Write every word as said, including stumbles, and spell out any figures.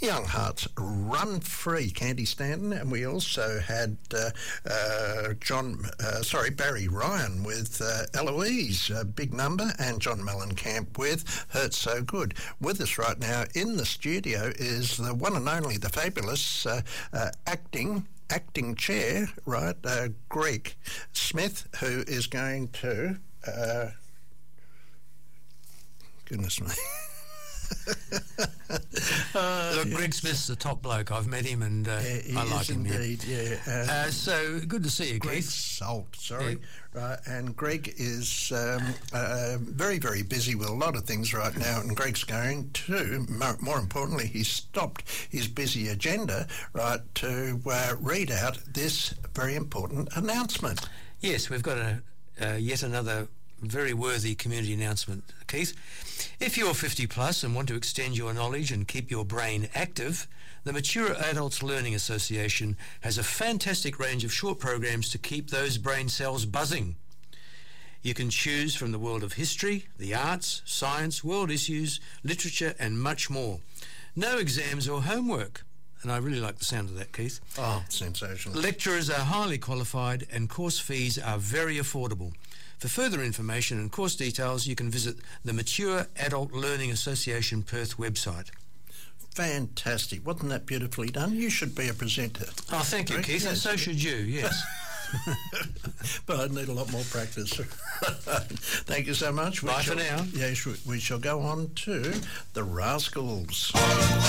Young Hearts Run Free, Candy Stanton, and we also had uh, uh, John, uh, sorry, Barry Ryan with uh, Eloise, a big number, and John Mellencamp with Hurt So Good. With us right now in the studio is the one and only, the fabulous uh, uh, acting acting chair, right, uh, Greg Smith, who is going to, uh, goodness me. uh, Look, Greg Smith's the top bloke. I've met him and uh, yeah, I like him. Indeed, yeah. yeah. Uh, uh, so good to see you, Greg Keith. Salt, sorry. Yeah. Right, and Greg is um, uh, very, very busy with a lot of things right now, and Greg's going to, more, more importantly, he's stopped his busy agenda, right, to uh, read out this very important announcement. Yes, we've got a uh, yet another very worthy community announcement, Keith. If you're fifty plus and want to extend your knowledge and keep your brain active, the Mature Adults Learning Association has a fantastic range of short programs to keep those brain cells buzzing. You can choose from the world of history, the arts, science, world issues, literature, and much more. No exams or homework. And I really like the sound of that, Keith. Oh, sensational. Lecturers are highly qualified and course fees are very affordable. For further information and course details, you can visit the Mature Adult Learning Association Perth website. Fantastic. Wasn't that beautifully done? You should be a presenter. Oh, thank you, right? Keith, yes. And so should you, yes. But I need a lot more practice. Thank you so much. Bye for now. Yes, we shall go on to the Rascals.